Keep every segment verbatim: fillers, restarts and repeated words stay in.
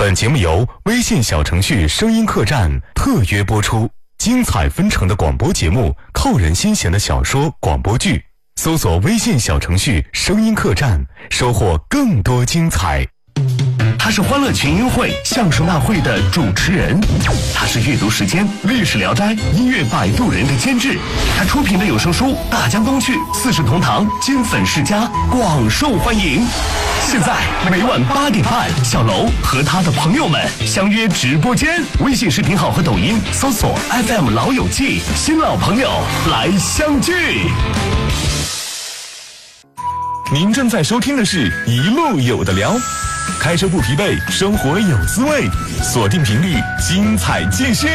本节目由微信小程序声音客栈特约播出，精彩纷呈的广播节目，扣人心弦的小说广播剧，搜索微信小程序声音客栈，收获更多精彩。 他是欢乐群英会相声大会的主持人，他是阅读时间历史聊斋音乐摆渡人的监制，他出品的有声书《大江东去》四世同堂金粉世家广受欢迎。现在每晚八点半，小楼和他的朋友们相约直播间，微信视频号和抖音搜索 F M 老友记，新老朋友来相聚。 您正在收听的是一路有的聊，开车不疲惫，生活有滋味，锁定频率，精彩继续。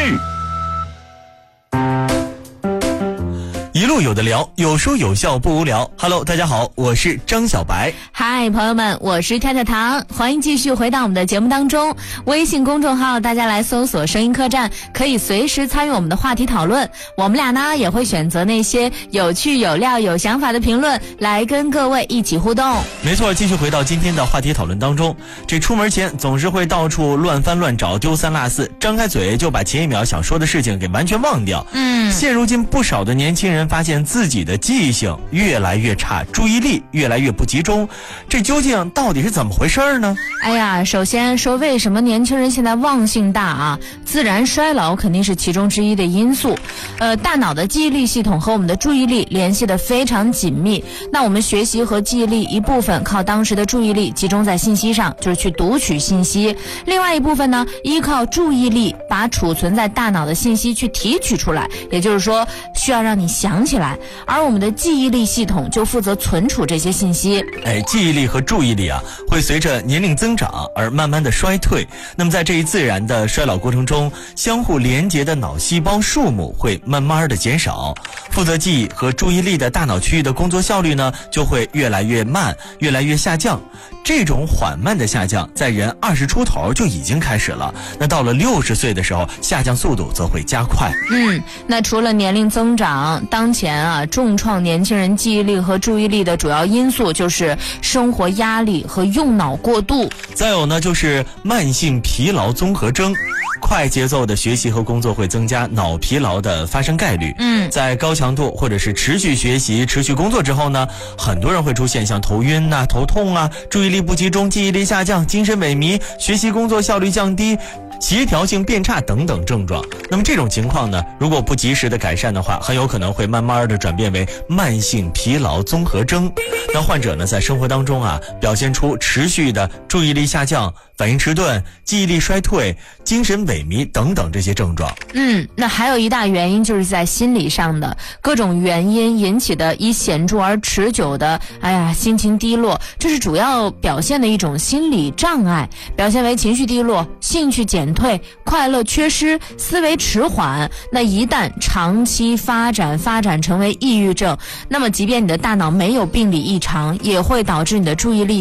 一路有的聊，有说有笑不无聊。Hello， 大家好，我是张小白。 嗨，朋友们，我是跳跳糖，欢迎继续回到我们的节目当中。微信公众号大家来搜索声音客栈，可以随时参与我们的话题讨论。我们俩呢也会选择那些有趣有料有想法的评论来跟各位一起互动。 没错，继续回到今天的话题讨论当中。这出门前总是会到处乱翻乱找，丢三落四，张开嘴就把前一秒想说的事情给完全忘掉。 嗯， 现如今不少的年轻人发现自己的记性越来越差，注意力越来越不集中，这究竟到底是怎么回事呢？ 哎呀，首先说为什么年轻人现在忘性大啊？自然衰老肯定是其中之一的因素。呃，大脑的记忆力系统和我们的注意力联系得非常紧密。那我们学习和记忆力一部分靠当时的注意力集中在信息上，就是去读取信息；另外一部分呢，依靠注意力把储存在大脑的信息去提取出来，也就是说需要让你想起来。而我们的记忆力系统就负责存储这些信息。 哎，记忆力和注意力啊，会随着年龄增长而慢慢的衰退。那么在这一自然的衰老过程中，相互连接的脑细胞数目会慢慢的减少，负责记忆和注意力的大脑区域的工作效率呢，就会越来越慢，越来越下降。这种缓慢的下降，在人二十出头就已经开始了。那到了六十岁的时候，下降速度则会加快。 嗯，那除了年龄增长，当前啊，重创年轻人记忆力和注意力的主要因素就是生活压力和用脑过度。 再有呢，就是慢性疲劳综合征。快节奏的学习和工作会增加脑疲劳的发生概率。 嗯， 在高强度或者是持续学习、持续工作之后呢，很多人会出现像头晕啊、头痛啊、注意力不集中、记忆力下降、精神萎靡、学习工作效率降低、协调性变差等等症状。那么这种情况呢，如果不及时的改善的话，很有可能会慢慢的转变为慢性疲劳综合征。那患者呢，在生活当中啊，表现出持续的注意力下降、反应迟钝、记忆力衰退、精神萎靡等等这些症状。 嗯，那还有一大原因就是在心理上的各种原因引起的以显著而持久的哎呀心情低落，这是主要表现的一种心理障碍，表现为情绪低落、兴趣减退、快乐缺失、思维迟缓。那一旦长期发展发展成为抑郁症，那么即便你的大脑没有病理异常，也会导致你的注意力